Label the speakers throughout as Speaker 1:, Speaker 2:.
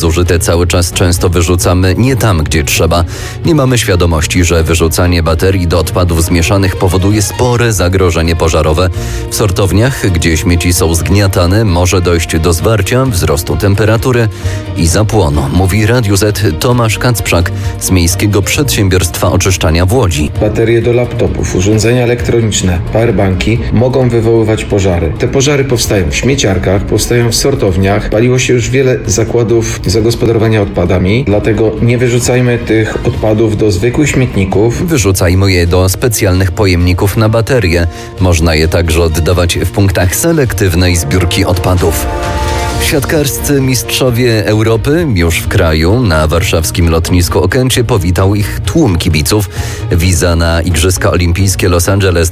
Speaker 1: zużyte cały czas często wyrzucamy nie tam, gdzie trzeba. Nie mamy świadomości, że wyrzucanie baterii do odpadów zmieszanych powoduje spore zagrożenie pożarowe. W sortowniach, gdzie śmieci są zgniatane, może dojść do zwarcia, wzrostu temperatury i zapłonu, mówi Radiu Z Tomasz Kacprzak z Miejskiego Przedsiębiorstwa Oczyszczania w Łodzi.
Speaker 2: Baterie do laptopów, urządzenia elektroniczne, powerbanki mogą wywoływać pożary. Te pożary powstają w śmieciarkach, powstają w sortowniach. Paliło się już wiele zakładów zagospodarowania odpadami, dlatego nie wyrzucajmy tych odpadów do zwykłych śmietników.
Speaker 1: Wyrzucajmy je do specjalnych pojemników na baterie. Można je także oddawać w punktach selektywnej zbiórki odpadów. Siatkarscy mistrzowie Europy już w kraju. Na warszawskim lotnisku Okęcie powitał ich tłum kibiców. Wiza na Igrzyska Olimpijskie Los Angeles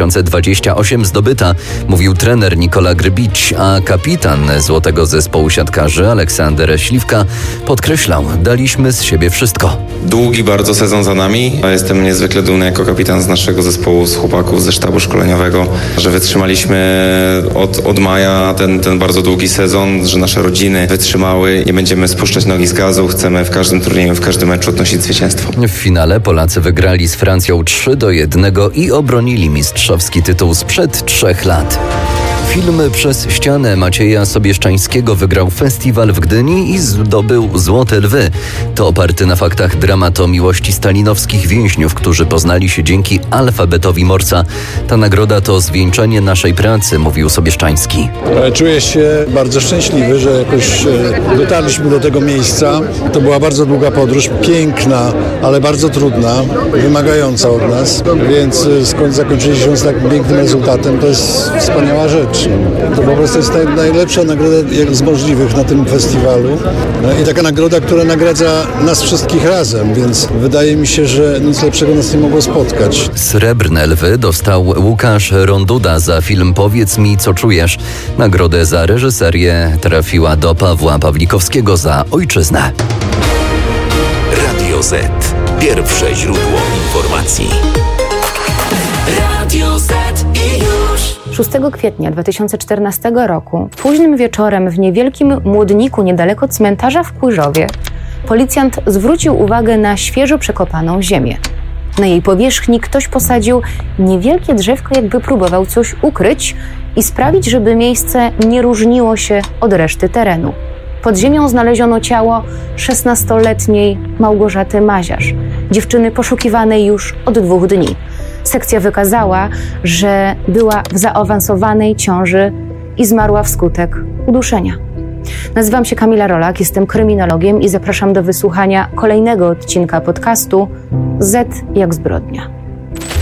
Speaker 1: 2028 zdobyta, mówił trener Nikola Grbić, a kapitan złotego zespołu siatkarzy Aleksander Śliwka podkreślał: daliśmy z siebie wszystko.
Speaker 3: Długi bardzo sezon za nami. Jestem niezwykle dumny jako kapitan z naszego zespołu, z chłopaków ze sztabu szkoleniowego, że wytrzymaliśmy od maja ten bardzo długi sezon, że nasze rodziny wytrzymały. Nie będziemy spuszczać nogi z gazu. Chcemy w każdym turnieju, w każdym meczu odnosić zwycięstwo.
Speaker 1: W finale Polacy wygrali z Francją 3-1 i obronili mistrzowski tytuł sprzed 3 lat. Film Przez ścianę Macieja Sobieszczańskiego wygrał festiwal w Gdyni i zdobył Złote Lwy. To oparty na faktach dramat o miłości stalinowskich więźniów, którzy poznali się dzięki alfabetowi Morsa. Ta nagroda to zwieńczenie naszej pracy, mówił Sobieszczański.
Speaker 4: Czuję się bardzo szczęśliwy, że jakoś dotarliśmy do tego miejsca. To była bardzo długa podróż, piękna, ale bardzo trudna, wymagająca od nas, więc skąd zakończyliśmy z tak pięknym rezultatem, to jest wspaniała rzecz. To po prostu jest najlepsza nagroda z możliwych na tym festiwalu i taka nagroda, która nagradza nas wszystkich razem, więc wydaje mi się, że nic lepszego nas nie mogło spotkać.
Speaker 1: Srebrne Lwy dostał Łukasz Ronduda za film Powiedz mi, co czujesz. Nagrodę za reżyserię trafiła do Pawła Pawlikowskiego za Ojczyznę.
Speaker 5: Radio Z. Pierwsze źródło informacji. Radio Z i już.
Speaker 6: 6 kwietnia 2014 roku, późnym wieczorem w niewielkim Młodniku niedaleko cmentarza w Kłyżowie, policjant zwrócił uwagę na świeżo przekopaną ziemię. Na jej powierzchni ktoś posadził niewielkie drzewko, jakby próbował coś ukryć i sprawić, żeby miejsce nie różniło się od reszty terenu. Pod ziemią znaleziono ciało 16-letniej Małgorzaty Maziarz, dziewczyny poszukiwanej już od 2 dni. Sekcja wykazała, że była w zaawansowanej ciąży i zmarła wskutek uduszenia. Nazywam się Kamila Rolak, jestem kryminologiem i zapraszam do wysłuchania kolejnego odcinka podcastu Z jak zbrodnia.